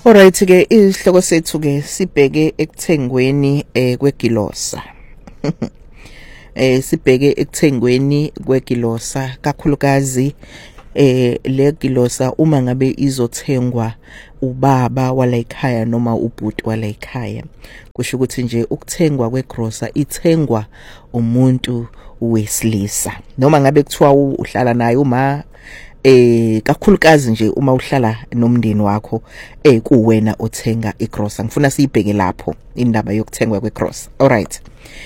Alright ke isihloko sethu ke sibheke ekuthengweni kwegilosa. Sibheke ekuthengweni kwegilosa kakhulukazi le gilosa uma ngabe izothengwa ubaba wala ekhaya noma ubhuti wala ekhaya. Kusho ukuthi nje ukuthengwa kwegrosa ithengwa umuntu wesilisa. Noma ngabe kuthiwa uhlala naye uma kakhulukazi nje uma uhlala nomndeni wakho kuwena othenga igrosa. Ngifuna siyibheke lapho indaba yokuthengwa kwegrosa. Alright.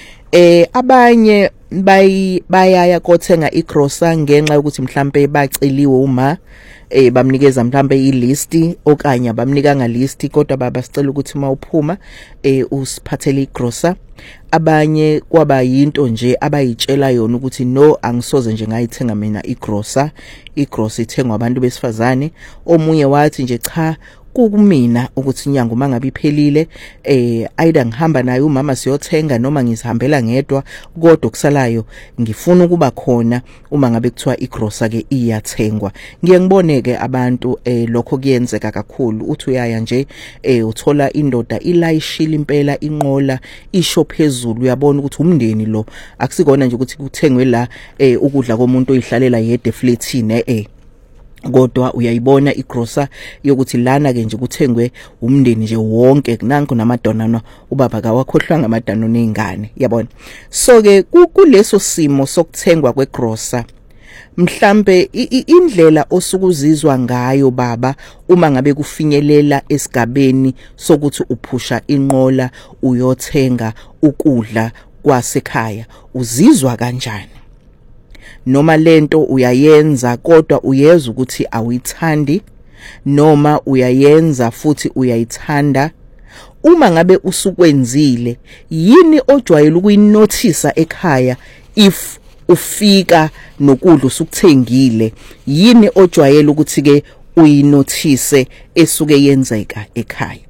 Abanye bayaya kothenga igrosa ngenxa yokuthi mhlambe baceliwe uma bamnikeza mhlambe ilist okanye bamnikanga list kodwa baba sicela ukuthi mawuphuma usiphathele igrosa. Abanye kwaba yinto nje abayitshela yona ukuthi no angisoze nje ngayithenga mina igrosa ithengwa abantu besifazane. Omunye wathi nje cha kumina ukuthi inyanga uma ngabe iphelile either ngihamba naye umama siyothenga noma ngizihambela ngedwa kodwa kusalayo ngifuna ukuba khona uma ngabe kuthiwa igrosa ke iyathengwa. Ngiyengiboneke abantu lokho kuyenzeka kakhulu. Uthi uyaya nje uthola indoda ilayishila impela inqola isho phezulu. Uyabona ukuthi umndeni lo akusikona nje ukuthi kuthengwe la ukudla komuntu oyihlalela yedwa eflatini kodwa uyayibona igrosa yokuthi lana ke nje kuthengwe umndeni nje wonke nanku namadonana ubaba kawakhohlwa ngamadano nezingane yabona. So ke kuleso simo sokuthengwa kwegrosa mhlambe indlela osukuzizwa ngayo baba uma ngabe kufinyelela esigabeni sokuthi uphusha inqola uyothenga ukudla kwasekhaya uzizwa kanjani? Noma lento uyayenza kodwa uyeza ukuthi awuyithandi noma uyayenza futhi uyayithanda? Uma ngabe usukwenzile yini ojwayele ukuyinothisa ekhaya if ufika nokudla usukuthengile yini ojwayele ukuthi ke uyinothise esuke yenzeka ekhaya?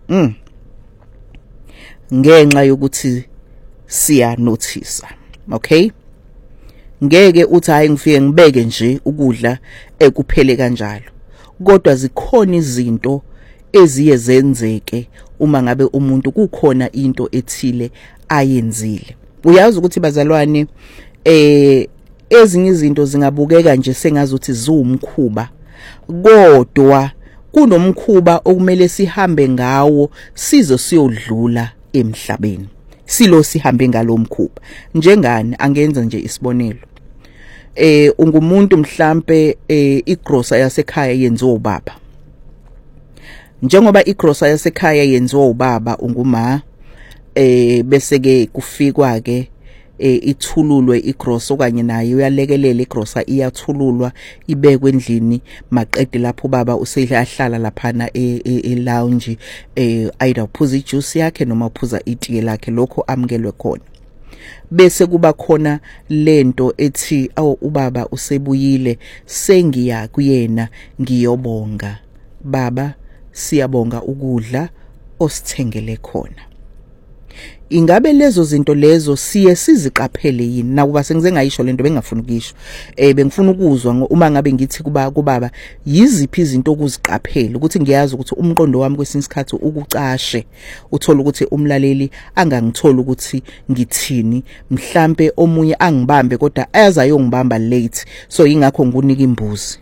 Ngenxa yokuthi siya nothisa. Okay, ngeke uthi hayi ngifike ngibeke nje ukudla kuphele kanjalo kodwa zikhona izinto eziye zenzeke uma ngabe umuntu kukhona into ethile ayenzile. Uyazi ukuthi bazalwane ezinye izinto zingabukeka nje sengazuthi ziwumkhuba kodwa kunomkhuba okumele sihambe ngawo sizo siyodlula emhlabeni. Silo sihambe ngalomkhuba njengani? Angenza nje isibonelo. Ungumuntu mhlambe igrosa yasekhaya yenziwa ubaba. Njengoba igrosa yasekhaya yenziwa ubaba unguma bese ke kufikwa ke ithululwe igrosa okanye nayo uyalekelela igrosa iyathululwa ibekwe endlini maqede lapho baba usehlala laphana lounge either uphuza ijuice yakhe noma uphuza itiye lakhe lokho amkelwe khona. Bese kuba khona lento ethi ubaba usebuyile sengiya kuyena ngiyobonga baba siyabonga ukudla osithengele khona. Ingabe lezo zinto lezo siye siziqaphele yini? Nakuba sengize ngayisho lento bengafuna ukisho bengifuna ukuzwa uma ngabe ngithi kubaba yiziphi izinto okuziqaphela ukuthi ngiyazi ukuthi umqondo wami kwesinye isikhathi ukucashe uthola ukuthi umlaleli angangithola ukuthi ngithini mhlambe omunye angibambe kodwa ayaza yongibamba late so ingakho ngunika imbuzi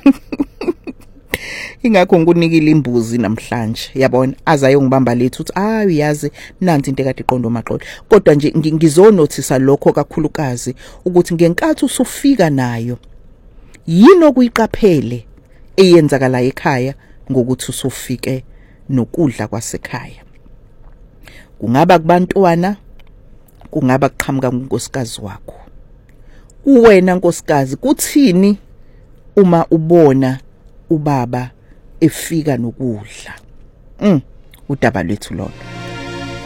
ingakho ngunikile imbuzi namhlanje yabona azayongibamba lethu uthi uyazi nanti into ekade iqondo maqolo kodwa nje ngizonothisa lokho kakhulukazi ukuthi ngenkathi usufika nayo yini okuyiqaphele eyenzakala ekhaya ngokuthi usufike nokudla kwasekhaya. Kungaba kubantwana kungaba kuqhamuka kunkosikazi wakho. Uwena nkosikazi kuthini uma ubona ubaba efika nokudla? Udaba lwethu lolo.